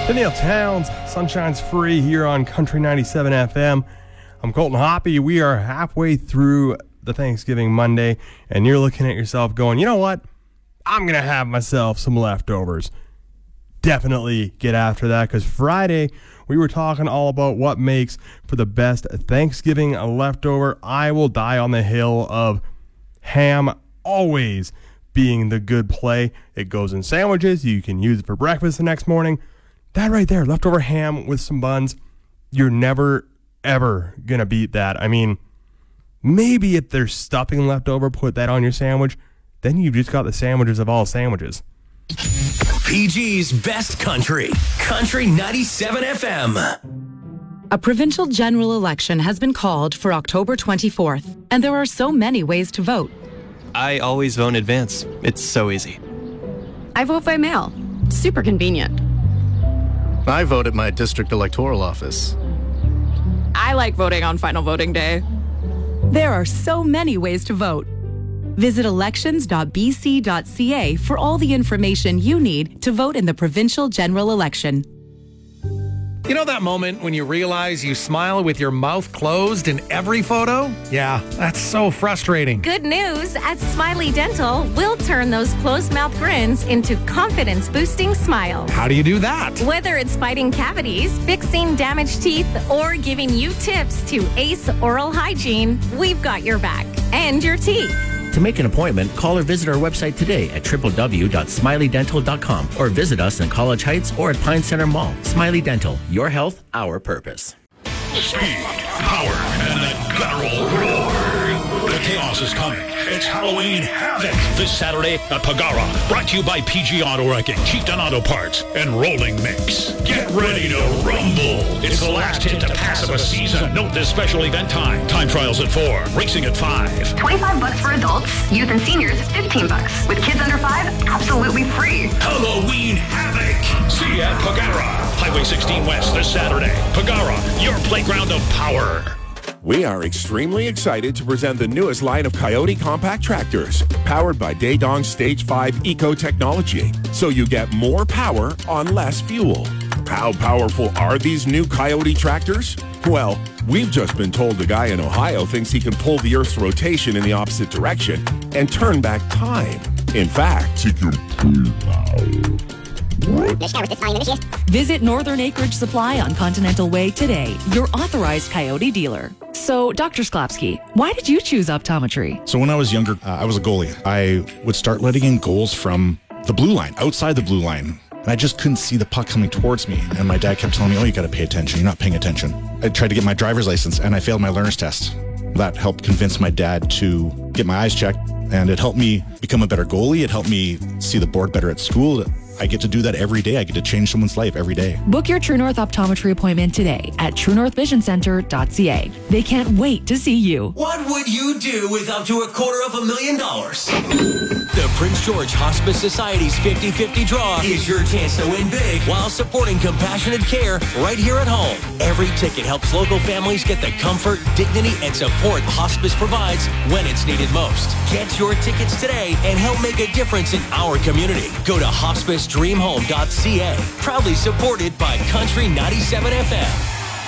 Danielle Towns, Sunshine's Free here on Country 97 FM. I'm Colton Hoppy. We are halfway through the Thanksgiving Monday, and you're looking at yourself going, you know what? I'm going to have myself some leftovers. Definitely get after that, because Friday we were talking all about what makes for the best Thanksgiving leftover. I will die on the hill of ham always being the good play. It goes in sandwiches. You can use it for breakfast the next morning. That right there, leftover ham with some buns, you're never, ever going to beat that. I mean, maybe if there's stuffing left over, put that on your sandwich. Then you've just got the sandwiches of all sandwiches. PG's Best Country, Country 97 FM. A provincial general election has been called for October 24th, and there are so many ways to vote. I always vote in advance. It's so easy. I vote by mail. Super convenient. I vote at my district electoral office. I like voting on final voting day. There are so many ways to vote. Visit elections.bc.ca for all the information you need to vote in the provincial general election. You know that moment when you realize you smile with your mouth closed in every photo? Yeah, that's so frustrating. Good news, at Smiley Dental, we'll turn those closed mouth grins into confidence-boosting smiles. How do you do that? Whether it's fighting cavities, fixing damaged teeth, or giving you tips to ace oral hygiene, we've got your back and your teeth. To make an appointment, call or visit our website today at www.smileydental.com or visit us in College Heights or at Pine Center Mall. Smiley Dental, your health, our purpose. Speed, power, and the guttural roar. The chaos is coming. It's Halloween Havoc this Saturday at Pagara. Brought to you by PG Auto Wrecking, Chieftain Auto Parts, and Rolling Mix. Get ready to rumble. It's the last hit to pass of a season. Note this special event time. Time trials at 4, racing at 5. $25 for adults, youth and seniors, $15. With kids under 5, absolutely free. Halloween Havoc. See you at Pagara. Highway 16 West this Saturday. Pagara, your playground of power. We are extremely excited to present the newest line of Coyote compact tractors, powered by Daedong Stage 5 Eco technology, so you get more power on less fuel. How powerful are these new Coyote tractors? Well, we've just been told the guy in Ohio thinks he can pull the Earth's rotation in the opposite direction and turn back time. In fact, he can pull power. Visit Northern Acreage Supply on Continental Way today, your authorized Coyote dealer. So, Dr. Sklapski, why did you choose optometry? So when I was younger, I was a goalie. I would start letting in goals from the blue line, outside the blue line. And I just couldn't see the puck coming towards me. And my dad kept telling me, oh, you got to pay attention. You're not paying attention. I tried to get my driver's license and I failed my learner's test. That helped convince my dad to get my eyes checked. And it helped me become a better goalie. It helped me see the board better at school. I get to do that every day. I get to change someone's life every day. Book your True North optometry appointment today at truenorthvisioncenter.ca. They can't wait to see you. What would you do with up to $250,000? The Prince George Hospice Society's 50-50 draw is your chance to win big while supporting compassionate care right here at home. Every ticket helps local families get the comfort, dignity, and support hospice provides when it's needed most. Get your tickets today and help make a difference in our community. Go to hospicedreamhome.ca. Proudly supported by Country 97 FM.